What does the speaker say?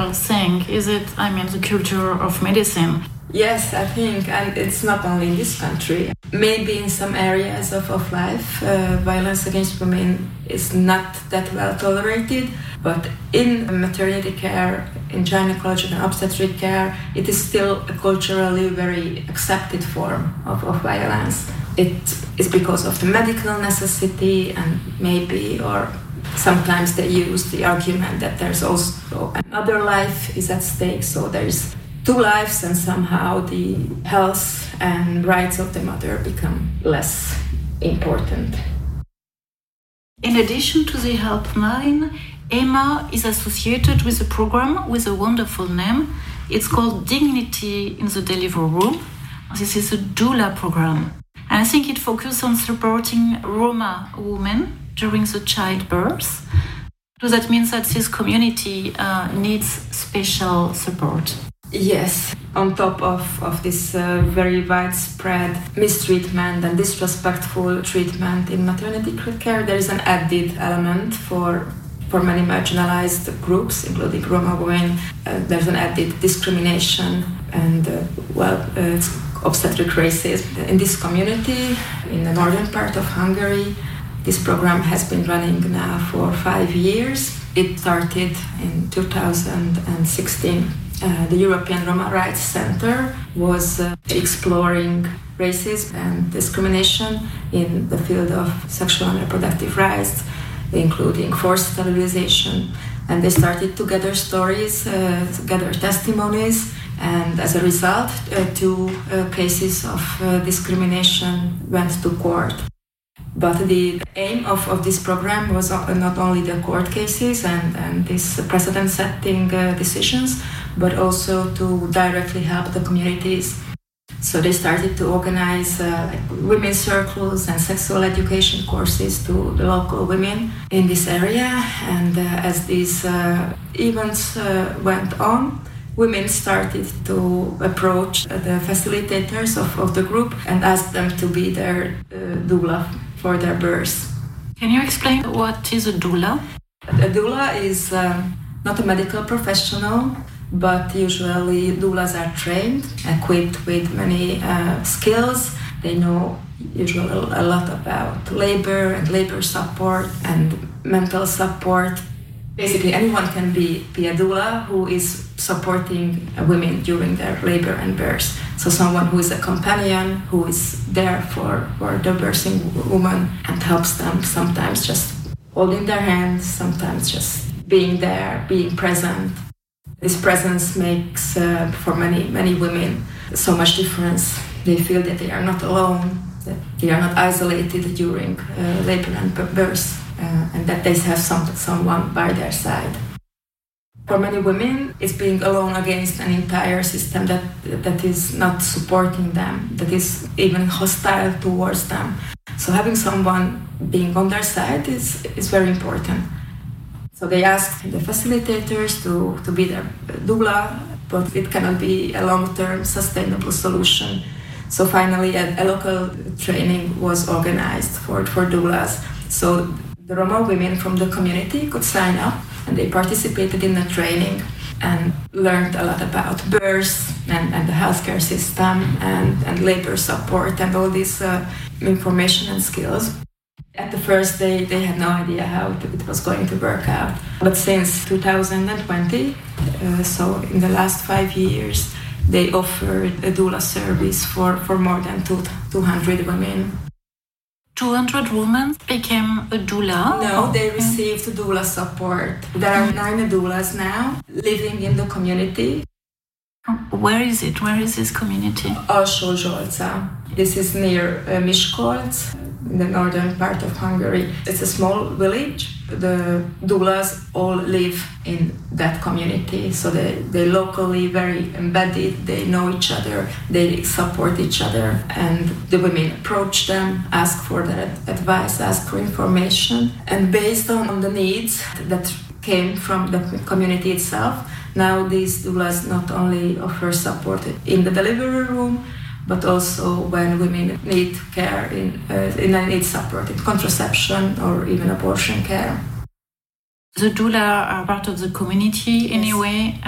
cultural thing, is it? I mean, the culture of medicine. Yes, I think, and it's not only in this country. Maybe in some areas of life, violence against women is not that well tolerated, but in maternity care, in gynecological and obstetric care, it is still a culturally very accepted form of violence. It is because of the medical necessity, and maybe, or sometimes they use the argument that there's also another life is at stake, so there's two lives, and somehow the health and rights of the mother become less important. In addition to the helpline, Emma is associated with a program with a wonderful name. It's called Dignity in the Delivery Room. This is a doula program. And I think it focuses on supporting Roma women during the childbirth. So that means that this community needs special support. Yes, on top of this very widespread mistreatment and disrespectful treatment in maternity care, there is an added element for many marginalized groups, including Roma women. There's an added discrimination and, it's obstetric racism. In this community, in the northern part of Hungary, this program has been running now for 5 years. It started in 2016. The European Roma Rights Center was exploring racism and discrimination in the field of sexual and reproductive rights, including forced sterilization. And they started to gather stories, gather testimonies, and as a result, 2 cases of discrimination went to court. But the aim of this program was not only the court cases and these precedent-setting decisions, but also to directly help the communities. So they started to organize women's circles and sexual education courses to the local women in this area. And as these events went on, women started to approach the facilitators of the group and ask them to be their doula for their birth. Can you explain what is a doula? A doula is not a medical professional, but usually doulas are trained, equipped with many skills. They know usually a lot about labor and labor support and mental support. Basically, anyone can be a doula who is supporting women during their labor and birth. So someone who is a companion, who is there for the birthing woman and helps them, sometimes just holding their hands, sometimes just being there, being present. This presence makes, for many women, so much difference. They feel that they are not alone, that they are not isolated during labor and birth, and that they have someone by their side. For many women, it's being alone against an entire system that is not supporting them, that is even hostile towards them. So having someone being on their side is very important. So they asked the facilitators to be their doula, but it cannot be a long-term sustainable solution. So finally, a local training was organized for doulas. So the Roma women from the community could sign up, and they participated in the training and learned a lot about birth and the healthcare system and labor support and all this information and skills. At the first, they had no idea how it was going to work out. But since 2020, so in the last 5 years, they offered a doula service for more than 200 women. 200 women became a doula? No, they received doula support. There are 9 doulas now living in the community. Where is it? Where is this community? Alsó-Zsolca. This is near Miskolc, in the northern part of Hungary. It's a small village. The doulas all live in that community, so they locally very embedded. They know each other, they support each other, and the women approach them, ask for their advice, ask for information, and based on the needs that came from the community itself, now these doulas not only offer support in the delivery room, but also when women need care need support in contraception or even abortion care. The doula are part of the community anyway.